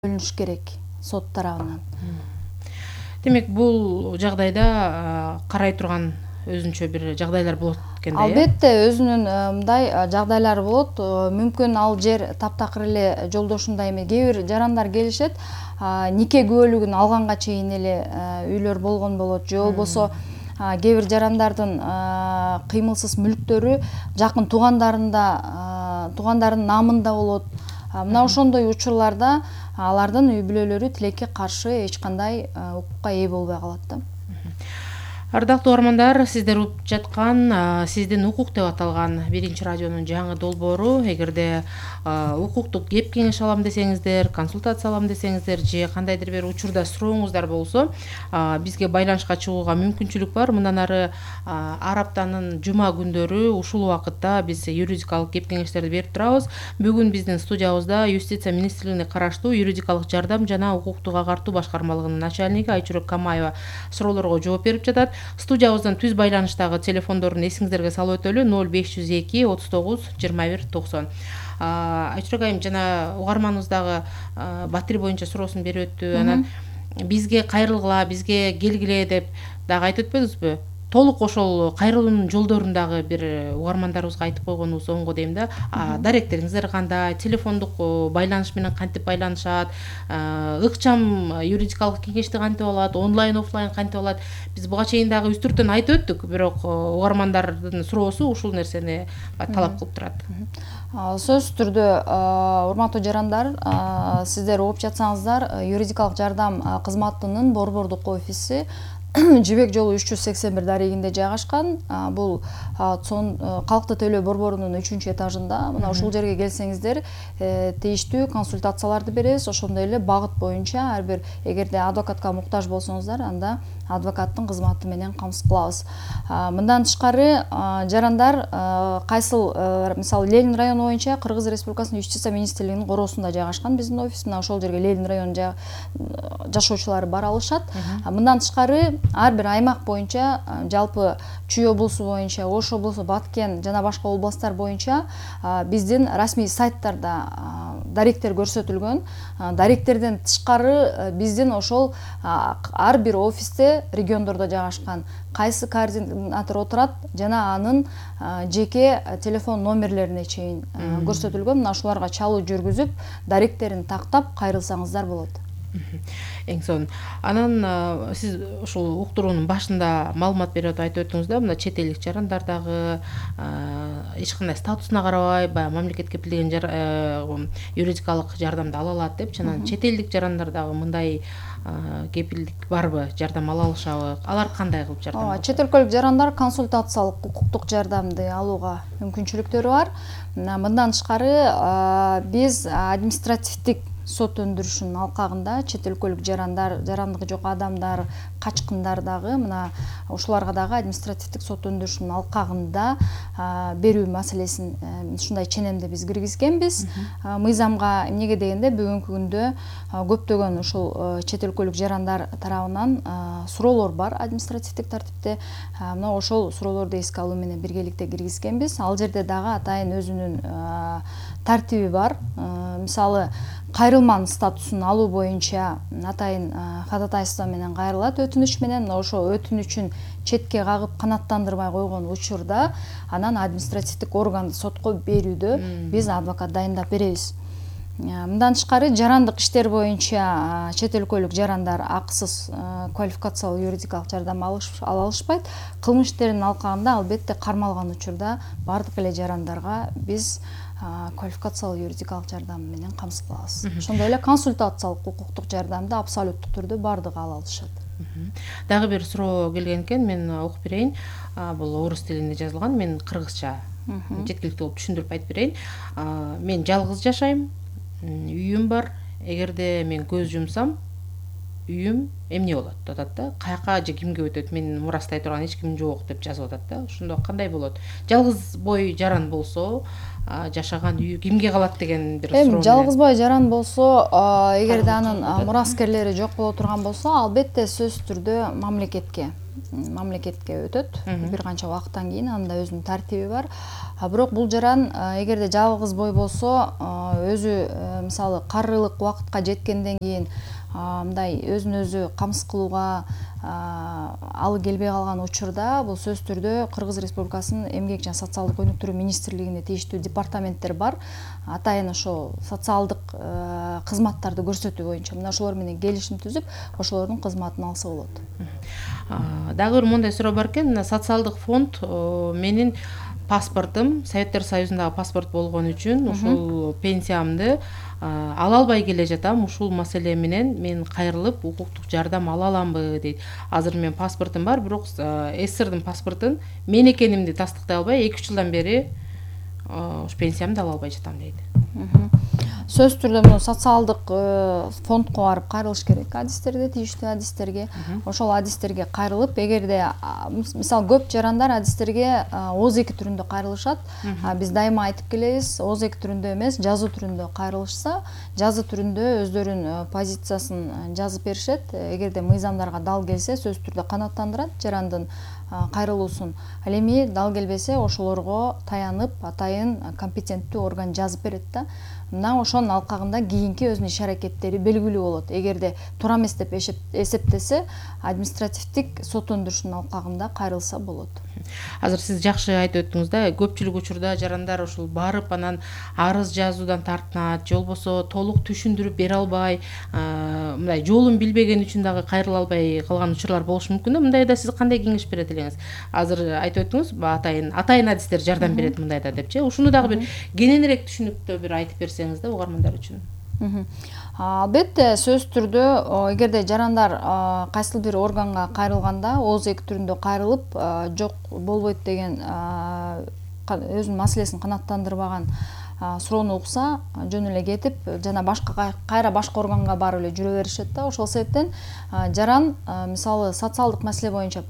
бөлүнүш керек сот тарабынан. Демек бул жагдайда карай турган өзүнчө бир жагдайлар болот экенде. Албетте өзүнүн мындай жагдайлары болот. Мүмкүн ал жер таптакыр эле жолдошундай эме. Кээ бир жарандар келишет, нике күбөлүгүн алганга чейин эле үйлөр болгон болот. Же болбосо кээ бир жарандардын кыймылсыз мүлктөрү жакын туугандарынын намында болот. Мына ошондой учурларда алардын үй бүлөлөрү тилекке каршы эч кандай укукка ээ болбой калат да. Ардактуу угармандар, сиздер угуп жаткан сиздин укук деп аталган биринчи радионун жаңы долбоору. Эгерде укуктук кеп кеңеш алам десеңиздер, консультация алам десеңиздер же кандайдыр бир учурда сурооңуздар болсо, бизге байланышка чыгууга мүмкүнчүлүк бар. Мындан ары ар аптанын жума күндөрү ушул убакытта биз юридикалык кеп кеңештерди берип турабыз. Бүгүн биздин студиябызда Юстиция министрлигине караштуу юридикалык жардам жана укуктук агартуу башкармалыгынын начальниги Айчурек Камаева суроолорго жооп берип жатат. Студиябыздын түз байланыштагы телефондорун эсиңиздерге салып өтөлү: 0502 39 21 90. Айчурек айым жана угарманыбыздагы Батир боюнча суроосун берип өттү. Анан бизге кайрылгыла, бизге келгиле деп дагы айтып өтпөдүңүзбү? Толук ошол кайрылуунун жолдорун дагы бир угармандарыбызга айтып койгонубуз оңго дейм да. Даректериңиздер кандай, телефондук байланыш менен кантип байланышат, ыкчам юридикалык кеңешти кантип алат, онлайн офлайн кантип алат? Биз буга чейин дагы үстүртөн айтып өттүк, бирок угармандардын суроосу ушул нерсени талап кылып турат. Сөзсүз түрдө урматтуу жарандар, сиздер угуп жатсаңыздар, юридикалык жардам кызматынын борбордук офиси Жибек жолу 381 дарегинде жайгашкан. Бул калкты төлөө борборунун 3-этажында. Мына ушул жерге келсеңиздер, тийиштүү консультацияларды беребиз. Ошондой эле багыт боюнча ар бир эгерде адвокатка муктаж болсоңуздар, анда адвокаттын кызматы менен камсыз кылабыз. Мындан тышкары жарандар кайсыл, мисалы Ленин району боюнча Кыргыз Республикасынын Юстиция министрлигинин короосунда жайгашкан биздин офис. Мына ошол жерге Ленин районунун жашоочулары бара алышат. Мындан тышкары ар бир аймак боюнча, жалпы Чүй облусу боюнча, Ош облусу, Баткен жана башка областтар боюнча биздин расмий сайттарда даректер көрсөтүлгөн. Даректерден тышкары биздин ошол ар бир офисте региондордо жайгашкан кайсы координатор отурат жана анын жеке телефон номерлерине чейин көрсөтүлгөн. Мына ушуларга чалуу жүргүзүп, даректерин тактап кайрылсаңыздар болот. Эң сонун. Анан сиз ушул уктуруунун башында маалымат берип айтып өттүңүз да, мына чет элдик жарандар дагы эч кандай статусуна карабай баягы мамлекет кепилдеген юридикалык жардамды ала алат деп. Анан чет элдик жарандар дагы мындай кепилдик барбы, жардам ала алышабы? Алар кандай кылып жардам алышат? Чет өлкөлүк жарандар консультациялык укуктук жардамды алууга мүмкүнчүлүктөрү бар. Мындан тышкары биз административдик сот өндүрүшүнүн алкагында чет өлкөлүк жарандар, жарандыгы жок адамдар, качкындар дагы мына ушуларга дагы административдик сот өндүрүшүнүн алкагында берүү маселесин ушундай ченемде биз киргизгенбиз. Мыйзамга эмнеге дегенде бүгүнкү күндө көптөгөн ушул чет өлкөлүк жарандар тарабынан суроолор бар административдик тартипте. Мына ошол суроолорду эске алуу менен биргеликте киргизгенбиз. Ал жерде дагы атайын өзүнүн тартиби бар. Мисалы кайрылманын статусун алуу боюнча атайын ходатайство менен кайрылат, өтүнүч менен. Ошо өтүнүчүн четке кагып канааттандырбай койгон учурда анан административдик органды сотко берүүдө биз адвокат дайындап беребиз. Мындан тышкары жарандык иштер боюнча чет өлкөлүк жарандар акысыз квалификациялуу юридикалык жардам ала алышпайт. Кылмыш иштеринин алкагында албетте кармалган учурда бардык эле жарандарга биз квалификациялуу юридикалык жардам менен камсыз кылабыз. Ошондой эле консультациялык укуктук жардамды абсолюттук түрдө бардыгы ала алышат. Дагы бир суроо келген экен, мен окуп берейин. Бул орус тилинде жазылган, мен кыргызча жеткиликтүү болуп түшүндүрүп айтып берейин. Мен жалгыз жашайм, үйүм бар. Эгерде мен көз жумсам, үйүм эмне болот атат да. Каяка же кимге өтөт? Мен мурастай турган эч ким жок деп жазып атат да. Ошондо кандай болот? Жалгыз бой жаран болсо, жашаган үйү кимге калат деген бир суроо. Жалгыз бой жаран болсо, эгерде анын мураскерлери жок боло турган болсо, албетте сөзсүз түрдө мамлекетке мамлекетке өтөт бир канча убакыттан кийин, анын да өзүнүн тартиби бар. Бирок бул жаран эгерде жалгыз бой болсо, өзү мисалы карылык убакытка жеткенден кийин мындай өзүн өзү камсыз кылууга алы келбей калган учурда бул сөзсүз түрдө Кыргыз Республикасынын Эмгек жана социалдык өнүктүрүү министрлигине тийиштүү департаменттер бар. Атайын ошол социалдык кызматтарды көрсөтүү боюнча мына ошолор менен келишим түзүп, ошолордун кызматын алса болот. Дагы бир мындай суроо бар экен. Мына социалдык фонд менин паспортум Советтер Союзундагы паспорт болгон үчүн ушул пенсиямды ала албай келе жатам. Ушул маселе менен мен кайрылып укуктук жардам ала аламбы дейт. Азыр мен паспортум бар, бирок СССРдын паспортун мен экенимди тастыктай албай 2-3 жылдан бери ушу пенсиямды ала албай жатам дейт. Сөзсүз түрдө муну социалдык фондко барып кайрылыш керек, адистерде, тийиштүү адистерге. Ошол адистерге кайрылып, эгерде мисалы көп жарандар адистерге ОЗ2 түрүндө кайрылышат. Биз дайыма айтып келебиз, ОЗ2 түрүндө эмес, жазуу түрүндө кайрылышса, жазуу түрүндө өздөрүнүн позициясын жазып беришет. Эгерде мыйзамдарга дал келсе, сөзсүз түрдө канааттандырат жарандын кайрылуусун. Ал эми дал келбесе, ошолорго таянып, атайын компетенттүү орган жазып берет да. Мына ошонун алкагында кийинки өзүнүн иш аракеттери белгилүү болот. Эгерде туура эмес деп эсептесе, административдик сот өндүрүшүнүн алкагында кайрылса болот. Азыр сиз жакшы айтып өттүңүз да, көпчүлүк учурда жарандар ушул барып анан арыз жазуудан тартынат, же болбосо толук түшүндүрүп бере албай, мындай жолун билбеген үчүн дагы кайрыла албай калган учурлар болушу мүмкүн да. Мындайда сиз кандай кеңеш берет элеңиз? Азыр айтып өттүңүз, атайын адистер жардам берет мындайда депчи. Ушуну дагы бир кененирээк түшүнүктүү бир айтып берсеңиз да угармандар үчүн. Албетте, сөзсүз түрдө эгерде жарандар кайсыл бир органга кайрылганда, ОЗ2 түрүндө кайрылып, жок болбойт деген өзүнүн маселесин канааттандырбаган суроону укса, жөн эле кетип, жана кайра башка органга барып эле жүрө беришет да. Ошол себептен жаран мисалы социалдык маселе боюнча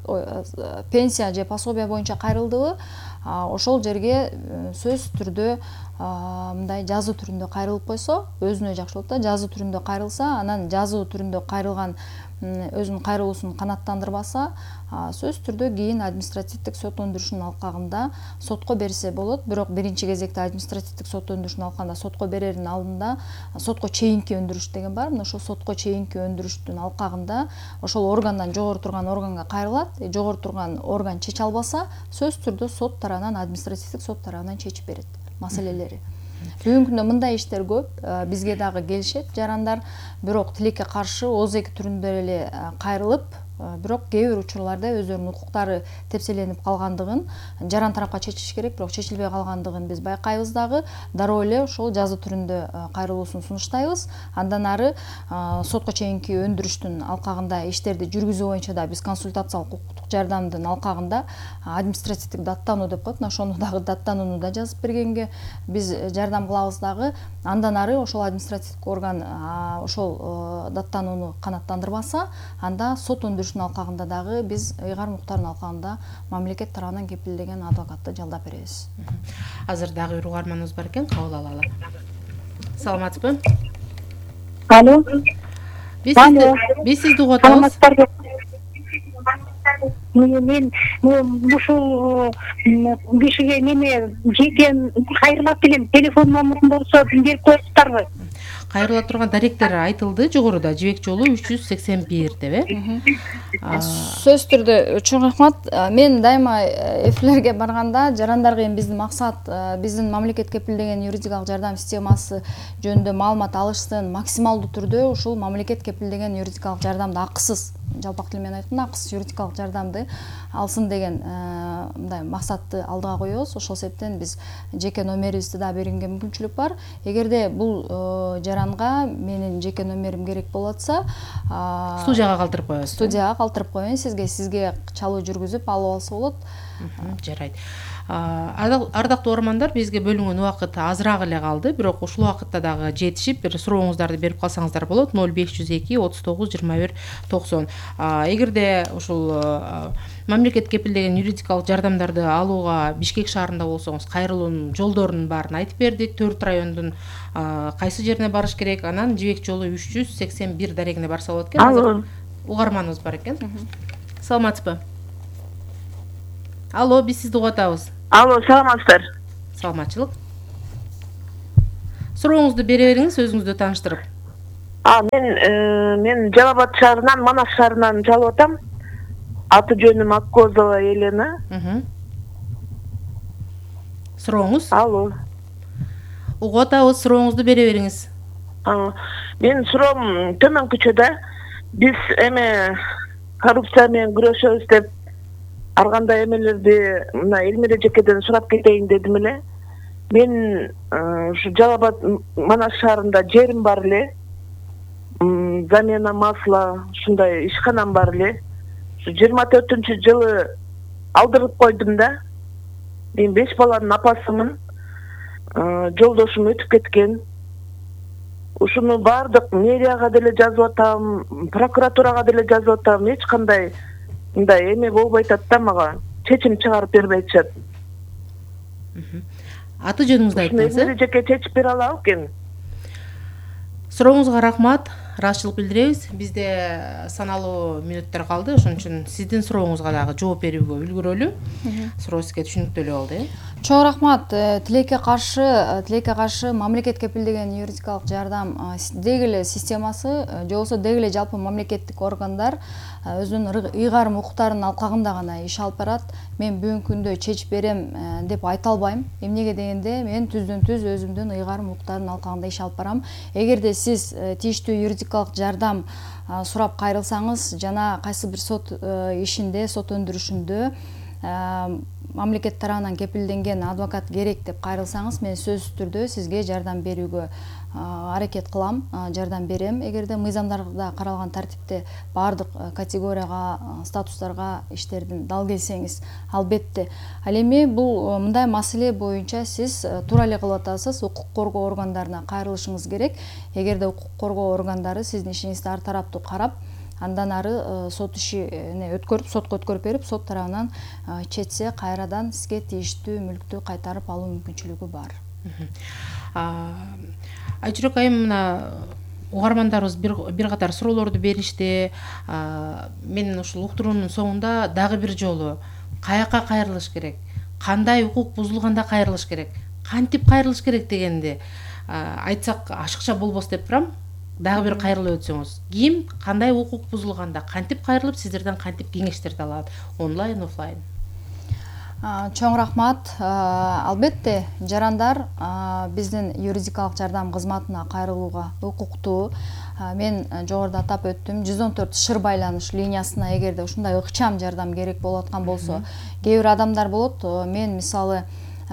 пенсия же пособие боюнча кайрылдыбы, ошол жерге сөзсүз түрдө мындай жазуу түрүндө кайрылып койсо, өзүнө жакшы болот да. Жазуу түрүндө кайрылса, анан жазуу түрүндө кайрылган өзүнүн кайрылуусун канааттандырбаса, сөзсүз түрдө кийин административдик сот өндүрүшүнүн алкагында сотко берсе болот. Бирок биринчи кезекте административдик сот өндүрүшүнүн алкагында сотко берердин алдында сотко чейинки өндүрүш деген бар. Мына ошол сотко чейинки өндүрүштүн алкагында ошол органдан жогору турган органга кайрылат. Жогору турган орган чече албаса, сөзсүз түрдө сот тарабынан, административдик сот тарабынан чечип берет маселелери. Бүгүнкү күндө мындай иштер көп, бизге дагы келишет жарандар, бирок тилекке каршы ОЗ2 түрүндө эле кайрылып, бирок кээ бир учурларда өздөрүнүн укуктары тепселенип калгандыгын жаран тарапка чечиш керек, бирок чечилбей калгандыгын биз байкайбыз дагы. Дароо эле ошол жазуу түрүндө кайрылуусун сунуштайбыз. Андан ары сотко чейинки өндүрүштүн алкагында иштерди жүргүзүү боюнча да биз консультациялык укуктук жардамдын алкагында административдик даттануу деп коет. Ошону дагы даттанууну да жазып бергенге биз жардам кылабыз дагы. Андан ары ошол административдик орган ошол даттанууну канааттандырбаса, анда сот өндүрүшүнүн алкагында дагы биз ыйгар муктардын алкагында мамлекет тарабынан кепилдеген адвокатты жалдап беребиз. Азыр дагы бир угарманыбыз бар экен, кабыл алалы. Саламатсызбы? Алло. Биз сизди угуп атабыз. Мен ушул кишиге неме жеке кайрылат элем, телефон номерин болсо берип коесуздарбы? Кайрыла турган даректер айтылды жогоруда, Жибек жолу 381 деп, Сөзсүз түрдө чоң рахмат. Мен дайыма эфирлерге барганда жарандарга биздин максат биздин мамлекет кепилдеген юридикалык жардам системасы жөнүндө маалымат алышсын, максималдуу түрдө ушул мамлекет кепилдеген юридикалык жардамды акысыз, жалпак тил менен айтканда акысыз юридикалык жардамды алсын деген мындай максатты алдыга коебуз. Ошол себептен биз жеке номерибизди да бергенге мүмкүнчүлүк бар. Эгерде бул жаранга менин жеке номерим керек болуп атса, студияга калтырып коебуз. Студияга калтырып коеюн, сизге чалуу жүргүзүп алып алса болот. Жарайт. Ардактуу угармандар, бизге бөлүнгөн убакыт азыраак эле калды, бирок ушул убакытта дагы жетишип, бир сурооңуздарды берип калсаңыздар болот. 0502 39 21 90. Эгерде ушул мамлекет кепилдеген юридикалык жардамдарды алууга Бишкек шаарында болсоңуз, кайрылуунун жолдорунун баарын айтып бердик. 4 райондун кайсы жерине барыш керек, анан Жибек жолу 381 дарегине барса болот экен. Азыр угарманыбыз бар экен. саламатсызбы? Алло, биз сизди угуп атабыз. Алло, саламатсыздар. Саламатчылык. Сурооңузду бере бериңиз, өзүңүздү тааныштырып. Мен Жалал Абад шаарынан, Манас шаарынан чалып атам. Аты жөнүм Аккозова Елена. Сурооңуз? Алло. Угуп атабыз, сурооңузду бере бериңиз. Мен суроом төмөнкүчө да. Биз коррупция менен күрөшөбүз деп ар кандай эмелерди мына Элмира жекеден сурап кетейин дедим эле. Мен ушу Жалал Абад Манас шаарында жерим бар эле. Замена масла ушундай ишканам бар эле. 24-жылы алдырып койдум да. Мен 5 баланын апасымын. Жолдошум өтүп кеткен. Ушуну бардык мэрияга деле жазып атам, прокуратурага деле жазып атам. Эч кандай мындай эме болбой атат да мага. Чечим чыгарып бербейт. Аты жөнүңүздү айтыңыз. Мен жеке чечип бере алам экен. Сурооңузга рахмат. Ыраазычылык билдиребиз. Бизде саналуу мүнөттөр калды. Ошон үчүн сиздин сурооңузга дагы жооп берүүгө үлгүрөлү. Суроо сизге түшүнүктүү эле болду, Чоң рахмат. Тилекке каршы мамлекет кепилдеген юридикалык жардам деги эле системасы, же болбосо деги эле жалпы мамлекеттик органдар өзүнүн ыйгарым укуктарынын алкагында гана иш алып барат. Мен бүгүнкү күндө чечип берем деп айта албайм. Эмнеге дегенде мен түздөн-түз өзүмдүн ыйгарым укуктарынын алкагында иш алып барам. Эгерде сиз тийиштүү юридикалык жардам сурап кайрылсаңыз, жана кайсы бир сот ишинде, сот өндүрүшүндө мамлекет тарабынан кепилденген адвокат керек деп кайрылсаңыз, мен сөзсүз түрдө сизге жардам берүүгө аракет кылам, жардам берем. Эгерде мыйзамдарда каралган тартипте бардык категорияга, статустарга иштердин дал келсеңиз, албетте. Ал эми бул мындай маселе боюнча сиз туура эле кылып атасыз, укук коргоо органдарына кайрылышыңыз керек. Эгерде укук коргоо органдары сиздин ишиңизди ар тараптуу карап, андан ары сот ишине сотко өткөрүп берип, сот тарабынан чечсе, кайрадан сизге тийиштүү мүлктү кайтарып алуу мүмкүнчүлүгү бар. Айчүрөк айым, мына угармандарыбыз бир катар суроолорду беришти. Мен ушул уктуруунун соңунда дагы бир жолу каяка кайрылыш керек, кандай укук бузулганда кайрылыш керек, кантип кайрылыш керек дегенди айтсак ашыкча болбос деп турам. Дагы бир кайрылып өтсөңүз. Ким кандай укук бузулганда кантип кайрылып, сиздерден кантип кеңештерди алат? Онлайн, офлайн? Чоң рахмат. Албетте, жарандар биздин юридикалык жардам кызматына кайрылууга укуктуу. Мен жогоруда атап өттүм, 114 шыр байланыш линиясына эгерде ушундай ыкчам жардам керек болуп аткан болсо, кээ бир адамдар болот, мен мисалы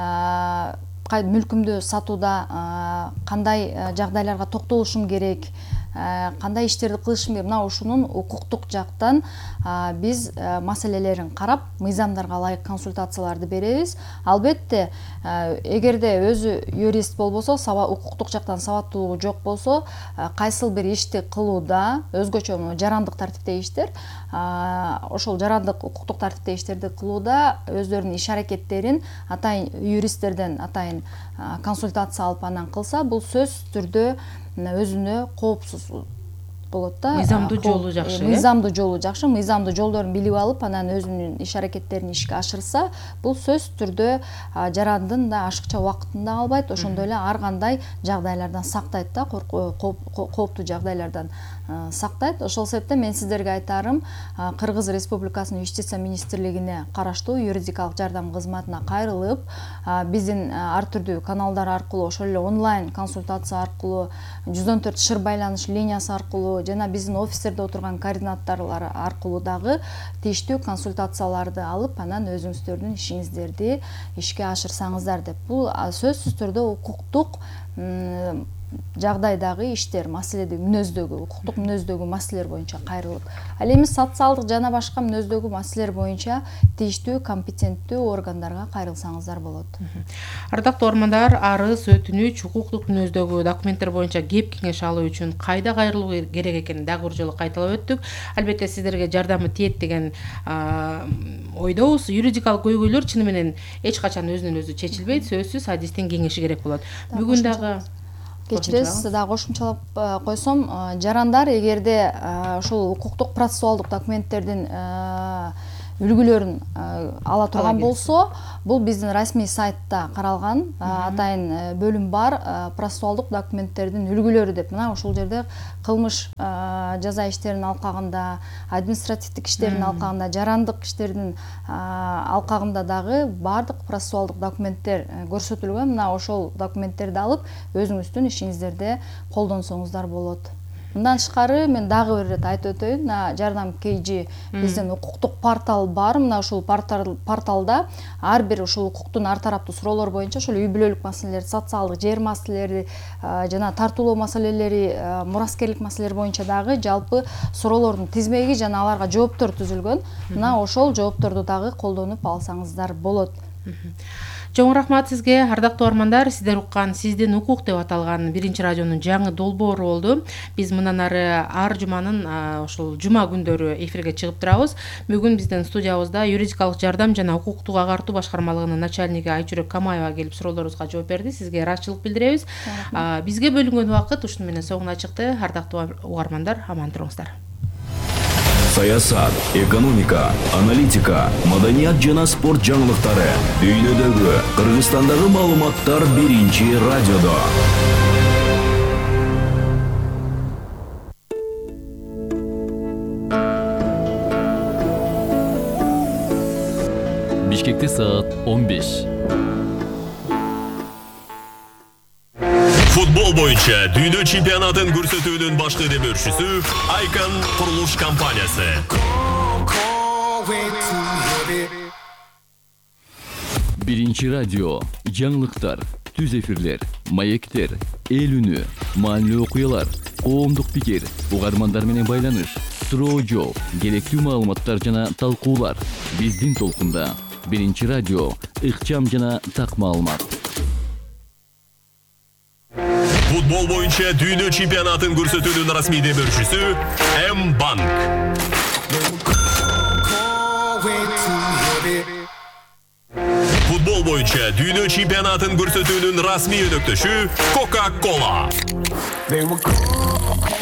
мүлкүмдү сатууда кандай жагдайларга токтолушум керек, кандай иштерди кылышым керек, мына ушунун укуктук жактан биз маселелерин карап, мыйзамдарга ылайык консультацияларды беребиз. Албетте, эгерде өзү юрист болбосо, укуктук жактан сабаттуулугу жок болсо, кайсыл бир ишти кылууда, өзгөчө жарандык тартипте иштер, ошол жарандык укуктук тартипте иштерди кылууда өздөрүнүн иш аракеттерин атайын юристтерден атайын консультация алып анан кылса, бул сөзсүз түрдө өзүнө коопсуз болот да. Мыйзамдуу жолу жакшы. Мыйзамдуу жолу жакшы, мыйзамдуу жолдорун билип алып, анан өзүнүн иш аракеттерин ишке ашырса, бул сөзсүз түрдө жарандын да ашыкча убактын да албайт, ошондой эле ар кандай жагдайлардан сактайт да, кооптуу жагдайлардан сактайт. Ошол себептен мен сиздерге айтарым, Кыргыз Республикасынын Юстиция министрлигине караштуу юридикалык жардам кызматына кайрылып, биздин ар түрдүү каналдар аркылуу, ошол эле онлайн консультация аркылуу, 114 шыр байланыш линиясы аркылуу, жана биздин офистерде отурган координаторлор аркылуу дагы тийиштүү консультацияларды алып, анан өзүңүздөрдүн ишиңиздерди ишке ашырсаңыздар деп. Бул сөзсүз түрдө укуктук жагдайдагы иштер, маселеди мүнөздөгү, укуктук мүнөздөгү маселелер боюнча кайрылып. Ал эми социалдык жана башка мүнөздөгү маселелер боюнча тийиштүү компетенттүү органдарга кайрылсаңыздар болот. Ардактуу угармандар, арыз, өтүнүч, укуктук мүнөздөгү документтер боюнча кеп кеңеш алуу үчүн кайда кайрылуу керек экенин дагы бир жолу кайталап өттүк. Албетте сиздерге жардамы тиет деген ойдобуз. Юридикалык көйгөйлөр чыны менен эч качан өзүнөн өзү чечилбейт, сөзсүз адистин кеңеши керек болот. Бүгүн дагы кечиресиз да кошумчалап койсом, жарандар эгерде ушул укуктук процессуалдык документтердин үлгүлөрүн ала турган болсо, бул биздин расмий сайтта каралган атайын бөлүм бар, процессуалдык документтердин үлгүлөрү деп. Мына ушул жерде кылмыш жаза иштеринин алкагында, административдик иштердин алкагында, жарандык иштердин алкагында дагы бардык процессуалдык документтер көрсөтүлгөн. Мына ошол документтерди алып, өзүңүздүн ишиңиздерде колдонсоңуздар болот. Мындан тышкары мен дагы бир ирет айтып өтөйүн. Жардам KG биздин укуктук портал бар. Мына ушул порталда ар бир ушул укуктун ар тараптуу суроолор боюнча ошол үй бүлөлүк маселелер, социалдык жер маселелери, жана тартуулоо маселелери, мураскерлик маселелери боюнча дагы жалпы суроолордун тизмеги жана аларга жооптор түзүлгөн. Мына ошол жоопторду дагы колдонуп алсаңыздар болот. Чоң рахмат сизге, ардактуу армандар. Сиздер уккан Сиздин укук деп аталган биринчи радионун жаңы долбоору болду. Биз мындан ары ар жуманын ошол жума күндөрү эфирге чыгып турабыз. Бүгүн биздин студиябызда юридикалык жардам жана укуктук агартуу башкармалыгынын начальниги Айчүрөк Камаева келип суроолорубузга жооп берди. Сизге ыраазычылык билдиребиз. Бизге бөлүнгөн убакыт ушуну менен соңуна чыкты. Ардактуу угармандар, аман туруңуздар. Саясат, экономика, аналитика, маданият жана спорт жаңылыктары, дүйнөдөгү, Кыргызстандагы маалыматтар биринчи радиодо. Бишкекте саат 15. Футбол боюнча дүйнө чемпионатын көрсөтүүнүн башкы демөөрчүсү Айкан курулуш компаниясы. Биринчи радио, жаңылыктар, түз эфирлер, маектер, эл үнү, маанилүү окуялар, коомдук пикир, угармандар менен байланыш, суроо жооп, керектүү маалыматтар жана талкуулар. Биздин толкунда. Биринчи радио, ыкчам жана так маалымат. Футбол боюнча дүйнө чемпионатын көрсөтүүнүн расмий демөөрчүсү М-банк. Футбол боюнча дүйнө чемпионатын көрсөтүүнүн расмий өнөктөшү Coca-Cola.